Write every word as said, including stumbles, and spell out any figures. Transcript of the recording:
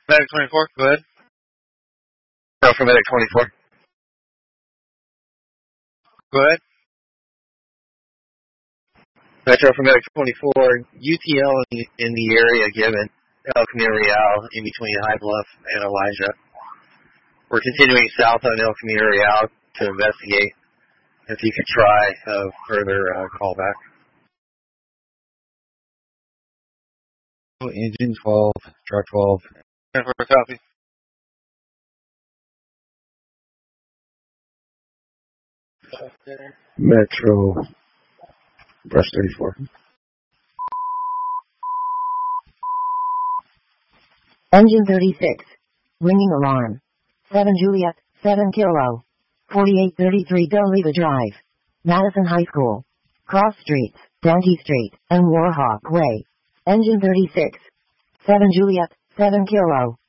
Medic twenty-four, go ahead. No, for Medic twenty-four. Go ahead. Metro for Medic twenty-four, U T L in, in the area given, El Camino Real in between High Bluff and Elijah. We're continuing south on El Camino Real to investigate. If you could try a further uh, callback. Engine twelve, truck twelve. ten four, copy. Metro, brush thirty-four. Engine thirty-six, ringing alarm. seven Juliet, seven Kilo. forty-eight thirty-three Delriva Drive. Madison High School. Cross Streets, Dante Street, and Warhawk Way. Engine thirty-six. seven Juliet, seven Kilo.